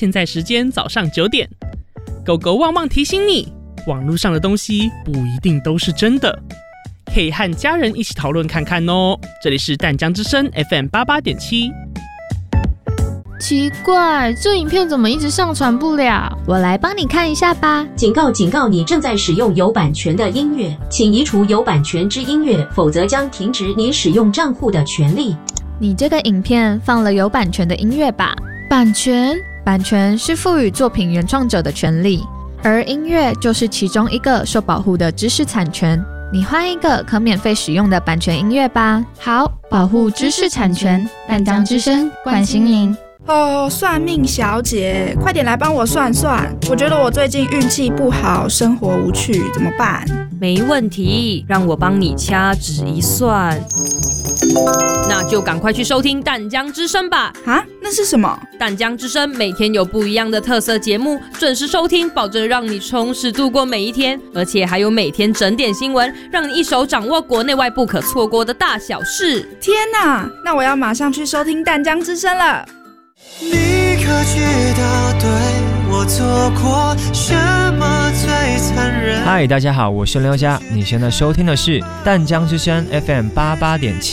现在时间早上9点。狗狗旺旺提醒你，网络上的东西不一定都是真的，可以和家人一起讨论看看哦。这里是淡江之声 FM88.7。 奇怪，这影片怎么一直上传不了？ 我来帮你看一下吧。 警告警告，你正在使用有版权的音乐，请移除有版权之音乐，否则将停止你使用账户的权利。 你这个影片放了有版权的音乐吧？ 版权？ 版权是赋予作品原创者的权利，而音乐就是其中一个受保护的知识产权。你换一个可免费使用的版权音乐吧。 好，保护知识产权，淡江之声关心您。 哦，算命小姐，快点来帮我算算。我觉得我最近运气不好，生活无趣，怎么办？ 没问题，让我帮你掐指一算。那就赶快去收听淡江之声吧。 啊，那是什么？ 淡江之声每天有不一样的特色节目，准时收听，保证让你充实度过每一天。而且还有每天整点新闻，让你一手掌握国内外不可错过的大小事。 天哪，那我要马上去收听淡江之声了。 你可知道对我做过什么最残忍？ 嗨，大家好，我是刘佳，你现在收听的是淡江之声 FM88.7。